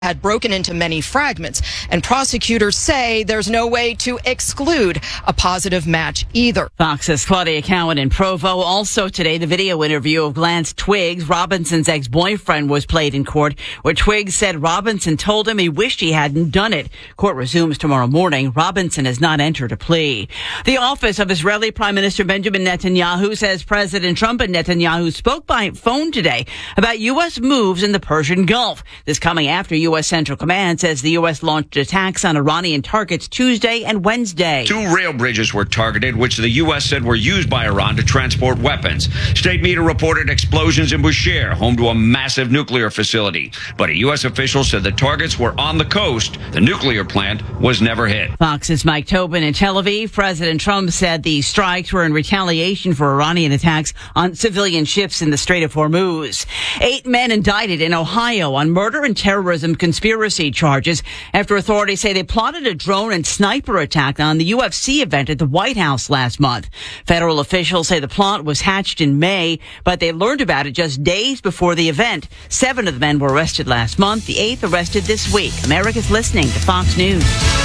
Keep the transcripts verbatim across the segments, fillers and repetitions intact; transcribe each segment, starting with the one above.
had broken into many fragments, and prosecutors say there's no way to exclude a positive match either. Fox's Claudia Cowan in Provo. Also today, the video interview of Lance Twiggs, Robinson's ex-boyfriend, was played in court, where Twiggs said Robinson told him he wished he hadn't done it. Court resumes tomorrow morning. Robinson has not entered a plea. The office of Israeli Prime Minister Benjamin Netanyahu says President Trump and Netanyahu spoke by phone today about U S moves in the Persian Gulf. This coming after U S Central Command says the U S launched attacks on Iranian targets Tuesday and Wednesday. Two rail bridges were targeted, which the U S said were used by Iran to transport weapons. State media reported explosions in Bushehr, home to a massive nuclear facility. But a U S official said the targets were on the coast. The nuclear plant was never hit. Fox's Mike Tobin in Tel Aviv. President Trump said the strikes were in retaliation for Iranian attacks on civilian ships in the Strait of Hormuz. Eight men indicted in Ohio on murder and terrorism conspiracy charges after authorities say they plotted a drone and sniper attack on the U F C event at the White House last month. Federal officials say the plot was hatched in May, but they learned about it just days before the event. Seven of the men were arrested last month, the eighth arrested this week. America's listening to Fox News.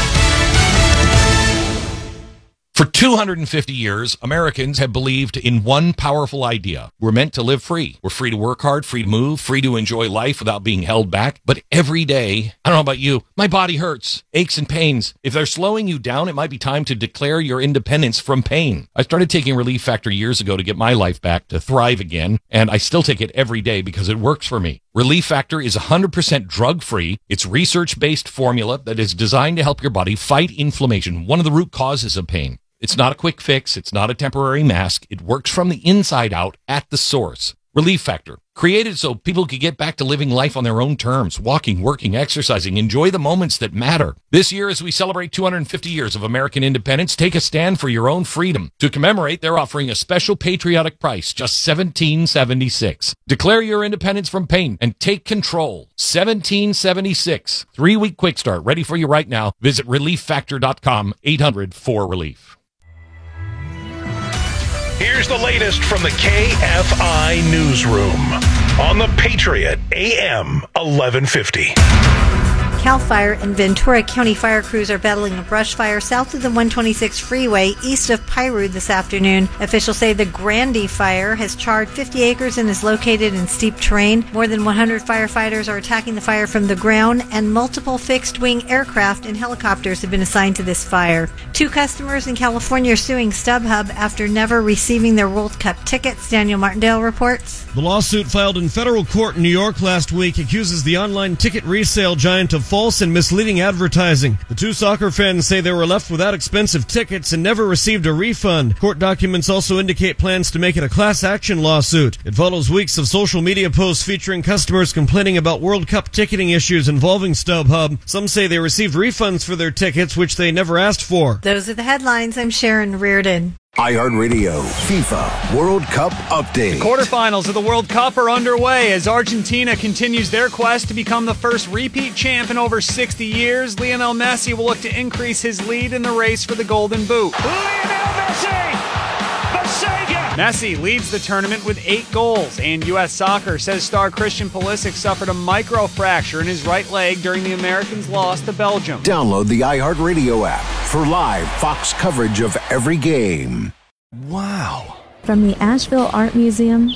For two hundred fifty years, Americans have believed in one powerful idea. We're meant to live free. We're free to work hard, free to move, free to enjoy life without being held back. But every day, I don't know about you, my body hurts, aches and pains. If they're slowing you down, it might be time to declare your independence from pain. I started taking Relief Factor years ago to get my life back, to thrive again, and I still take it every day because it works for me. Relief Factor is one hundred percent drug-free. It's research-based formula that is designed to help your body fight inflammation, one of the root causes of pain. It's not a quick fix. It's not a temporary mask. It works from the inside out at the source. Relief Factor, created so people could get back to living life on their own terms, walking, working, exercising, enjoy the moments that matter. This year, as we celebrate two hundred fifty years of American independence, take a stand for your own freedom. To commemorate, they're offering a special patriotic price, just seventeen dollars and seventy-six cents. Declare your independence from pain and take control. seventeen dollars and seventy-six cents. Three-week quick start, ready for you right now. Visit relief factor dot com, eight hundred four relief. Here's the latest from the K F I Newsroom on the Patriot A M eleven fifty. CAL FIRE and Ventura County fire crews are battling a brush fire south of the one twenty-six freeway east of Piru this afternoon. Officials say the Grandy fire has charred fifty acres and is located in steep terrain. More than one hundred firefighters are attacking the fire from the ground, and multiple fixed-wing aircraft and helicopters have been assigned to this fire. Two customers in California are suing StubHub after never receiving their World Cup tickets. Daniel Martindale reports. The lawsuit filed in federal court in New York last week accuses the online ticket resale giant of false and misleading advertising. The two soccer fans say they were left without expensive tickets and never received a refund. Court documents also indicate plans to make it a class action lawsuit. It follows weeks of social media posts featuring customers complaining about World Cup ticketing issues involving StubHub. Some say they received refunds for their tickets, which they never asked for. Those are the headlines. I'm Sharon Reardon. iHeartRadio FIFA World Cup update. The quarterfinals of the World Cup are underway as Argentina continues their quest to become the first repeat champ in over sixty years. Lionel Messi will look to increase his lead in the race for the Golden Boot. Lionel Messi! The savior! Messi leads the tournament with eight goals, and U S Soccer says star Christian Pulisic suffered a microfracture in his right leg during the Americans' loss to Belgium. Download the iHeartRadio app for live Fox coverage of every game. Wow. From the Asheville Art Museum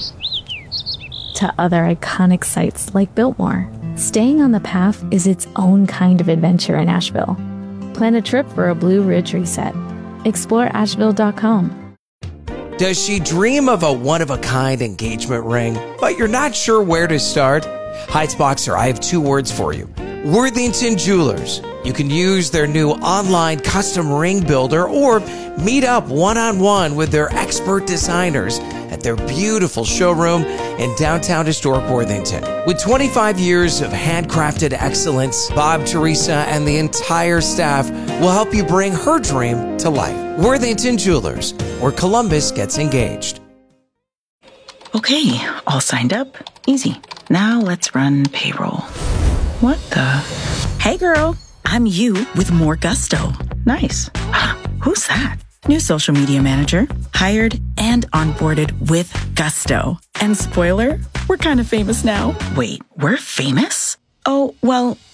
to other iconic sites like Biltmore, staying on the path is its own kind of adventure in Asheville. Plan a trip for a Blue Ridge reset. Explore asheville dot com. Does she dream of a one-of-a-kind engagement ring, but you're not sure where to start? Heights Boxer, I have two words for you. Worthington Jewelers. You can use their new online custom ring builder or meet up one-on-one with their expert designers at their beautiful showroom in downtown historic Worthington. With twenty-five years of handcrafted excellence, Bob, Teresa, and the entire staff will help you bring her dream to life. Worthington Jewelers, where Columbus gets engaged. Okay, all signed up. Easy. Now let's run payroll. What the? Hey girl, I'm you with more gusto. Nice. Who's that? New social media manager, hired and onboarded with gusto. And spoiler, we're kind of famous now. Wait, we're famous? Oh, well,